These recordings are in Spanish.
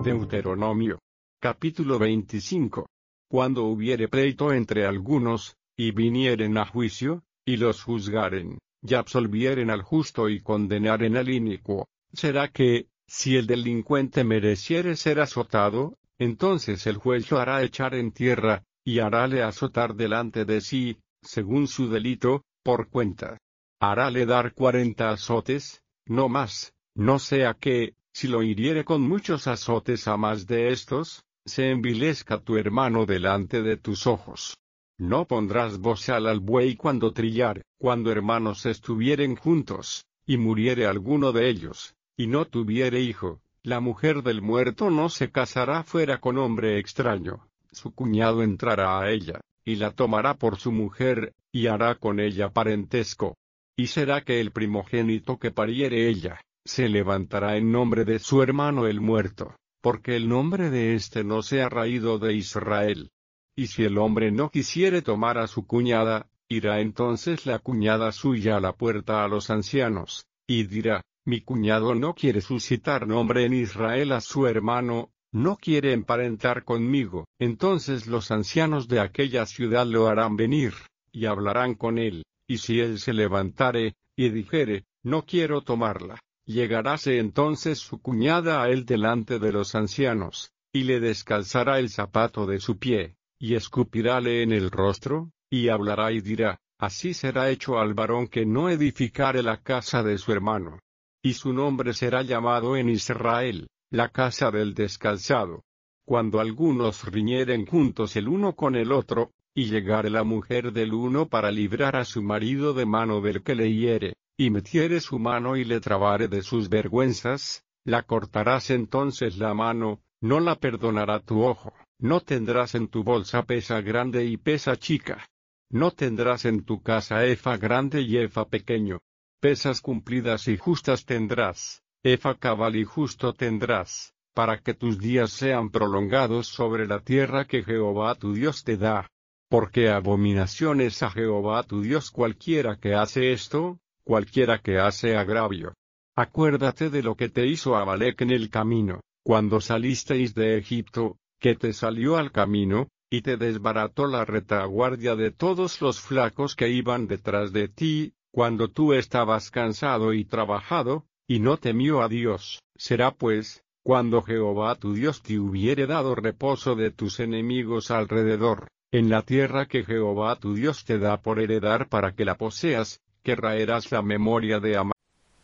Deuteronomio. Capítulo 25. Cuando hubiere pleito entre algunos, y vinieren a juicio, y los juzgaren, y absolvieren al justo y condenaren al inicuo, será que, si el delincuente mereciere ser azotado, entonces el juez lo hará echar en tierra, y harále azotar delante de sí, según su delito, por cuenta. Harále dar 40 azotes, no más, no sea que, si lo hiriere con muchos azotes a más de estos, se envilezca tu hermano delante de tus ojos. No pondrás bozal al buey cuando trillare, cuando hermanos estuvieren juntos, y muriere alguno de ellos, y no tuviere hijo, la mujer del muerto no se casará fuera con hombre extraño, su cuñado entrará a ella, y la tomará por su mujer, y hará con ella parentesco. Y será que el primogénito que pariere ella, se levantará en nombre de su hermano el muerto, porque el nombre de éste no sea raído de Israel. Y si el hombre no quisiere tomar a su cuñada, irá entonces la cuñada suya a la puerta a los ancianos, y dirá, mi cuñado no quiere suscitar nombre en Israel a su hermano, no quiere emparentar conmigo. Entonces los ancianos de aquella ciudad lo harán venir, y hablarán con él, y si él se levantare, y dijere, no quiero tomarla, llegaráse entonces su cuñada a él delante de los ancianos, y le descalzará el zapato de su pie, y escupirále en el rostro, y hablará y dirá, así será hecho al varón que no edificare la casa de su hermano. Y su nombre será llamado en Israel, la casa del descalzado. Cuando algunos riñeren juntos el uno con el otro, y llegare la mujer del uno para librar a su marido de mano del que le hiere, y metiere su mano y le trabare de sus vergüenzas, la cortarás entonces la mano, no la perdonará tu ojo, no tendrás en tu bolsa pesa grande y pesa chica. No tendrás en tu casa efa grande y efa pequeño. Pesas cumplidas y justas tendrás, efa cabal y justo tendrás, para que tus días sean prolongados sobre la tierra que Jehová tu Dios te da. Porque abominación es a Jehová tu Dios cualquiera que hace esto, cualquiera que hace agravio. Acuérdate de lo que te hizo Amalec en el camino, cuando salisteis de Egipto, que te salió al camino, y te desbarató la retaguardia de todos los flacos que iban detrás de ti, cuando tú estabas cansado y trabajado, y no temió a Dios. Será pues, cuando Jehová tu Dios te hubiere dado reposo de tus enemigos alrededor, en la tierra que Jehová tu Dios te da por heredar para que la poseas, que raerás la memoria de Amalec.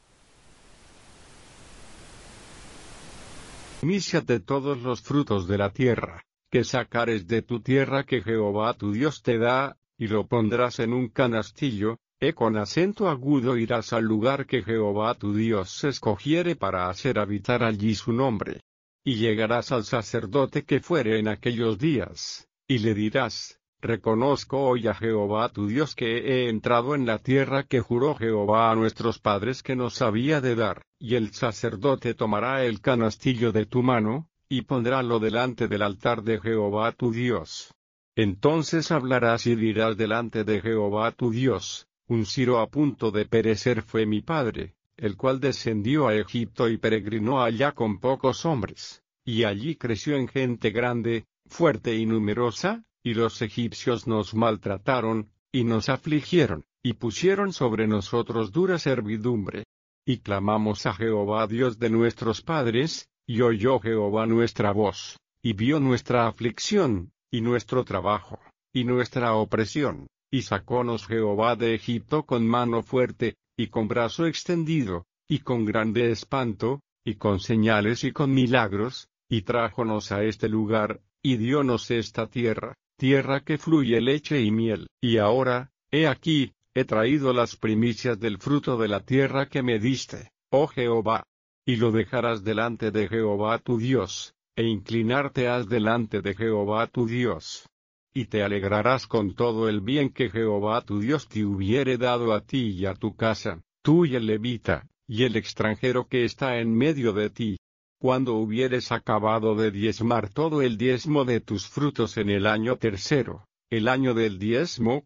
Míciate todos los frutos de la tierra, que sacares de tu tierra que Jehová tu Dios te da, y lo pondrás en un canastillo, con acento agudo irás al lugar que Jehová tu Dios escogiere para hacer habitar allí su nombre. Y llegarás al sacerdote que fuere en aquellos días, y le dirás, reconozco hoy a Jehová tu Dios que he entrado en la tierra que juró Jehová a nuestros padres que nos había de dar, y el sacerdote tomará el canastillo de tu mano, y pondrálo delante del altar de Jehová tu Dios. Entonces hablarás y dirás delante de Jehová tu Dios, un siro a punto de perecer fue mi padre, el cual descendió a Egipto y peregrinó allá con pocos hombres, y allí creció en gente grande, fuerte y numerosa, y los egipcios nos maltrataron, y nos afligieron, y pusieron sobre nosotros dura servidumbre. Y clamamos a Jehová Dios de nuestros padres, y oyó Jehová nuestra voz, y vio nuestra aflicción, y nuestro trabajo, y nuestra opresión, y sacónos Jehová de Egipto con mano fuerte, y con brazo extendido, y con grande espanto, y con señales y con milagros, y trájonos a este lugar, y diónos esta tierra, tierra que fluye leche y miel. Y ahora, he aquí, he traído las primicias del fruto de la tierra que me diste, oh Jehová. Y lo dejarás delante de Jehová tu Dios, e inclinarte has delante de Jehová tu Dios. Y te alegrarás con todo el bien que Jehová tu Dios te hubiere dado a ti y a tu casa, tú y el levita, y el extranjero que está en medio de ti. Cuando hubieres acabado de diezmar todo el diezmo de tus frutos en el año tercero, el año del diezmo,